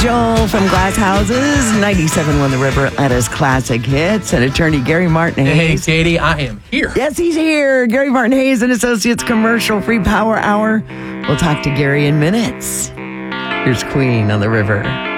Joel from Glass Houses, 97.1 The River Atlanta's classic hits, and attorney Gary Martin Hayes. Hey, Katie, I am here. Yes, he's here. Gary Martin Hayes and Associates Commercial-Free Power Hour. We'll talk to Gary in minutes. Here's Queen on the River.